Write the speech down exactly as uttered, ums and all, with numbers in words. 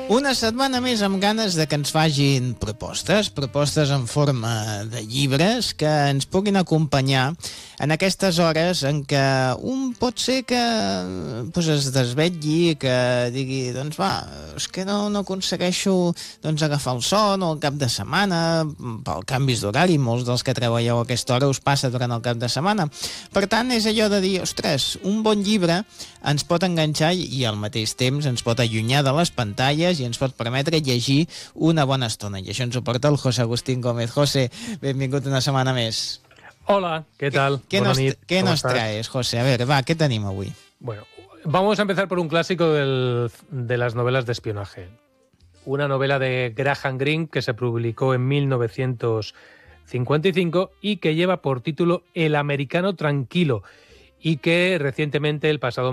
Una setmana més amb ganes de que ens fagin propostes, propostes en forma de llibres que ens puguin acompanyar en aquestes hores en què un pot ser que pues, es desvetlli, que digui, doncs va, és que no, no aconsegueixo doncs, agafar el son o el cap de setmana, pel canvis d'horari, molts dels que treballeu a aquesta hora us passa durant el cap de setmana. Per tant, és allò de dir, ostres, un bon llibre ens pot enganxar i al mateix temps ens pot allunyar de les pantalles i ens pot permetre llegir una bona estona. I això ens ho porta el José Agustín Gómez. José, benvingut una setmana més. Hola, ¿qué tal? ¿Qué, nos, ¿qué nos traes, José? A ver, va, ¿qué te anima hoy? Bueno, vamos a empezar por un clásico del, de las novelas de espionaje. Una novela de Graham Greene que se publicó en mil novecientos cincuenta y cinco y que lleva por título El americano tranquilo y que recientemente, el pasado